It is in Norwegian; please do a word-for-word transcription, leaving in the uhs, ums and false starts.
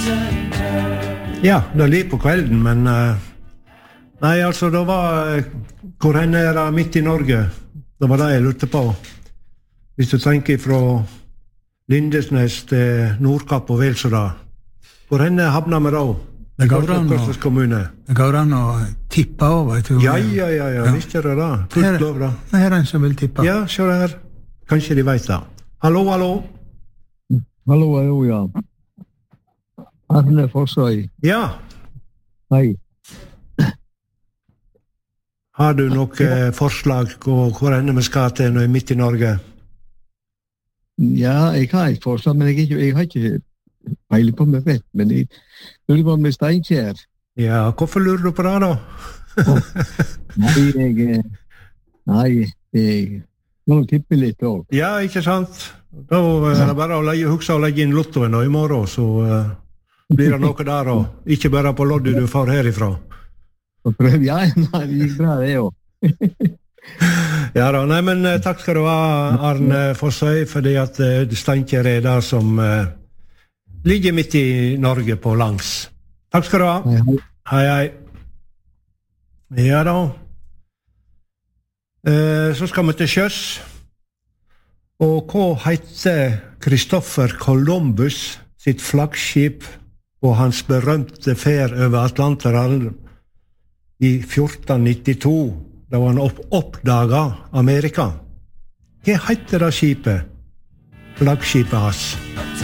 Ja, det er litt på kvelden, men uh, nei, altså, det var uh, hvor henne er det midt i Norge? Det var det jeg lurte på. Hvis du tenker fra Lindesnes til Nordkapp og Velsøra, hvor henne havner vi da? Det går an å, det går an å tippe over, tror jeg. Ja, ja, ja, ja, ja. Visst er det da. Fullt lov da. Det er en som vil tippe. Ja, se der. Kanskje de vet det. Hallo, hallo. Hallo, hallo, ja. Arne Forsøy. Ja. Hei. Har du noe eh, forslag på hvor henne vi skal til når vi er midt i Norge? Ja, jeg har et forslag, men jeg, jeg har ikke peiling på meg rett, men jeg lurer på med Steinkjer. Ja, hvorfor lurer du på det da? Nei, jeg... Nei, jeg... Må du tippe litt også. Ja, ikke sant? Da er det bare å legge, huske å legge inn lottoen og i morgen, så uh, blir det noe der også. Ikke bare på loddet du får herifra. Prøv, ja, nei, det gikk bra det jo. Ja da, nei, men uh, takk skal du ha, Arne Forsøy, fordi at uh, Steinkjer er der som uh, ligger midt i Norge på langs. Takk skal du ha. Hei, hei. Hei, hei. Ja da. Uh, så skal vi til sjøs. Og hva heter Christopher Columbus sitt flaggskip og hans berømte ferd over Atlanterhavn i fjorten nittito, da han opp oppdaget Amerika? Hva heter det skipet? Flaggskipet hans.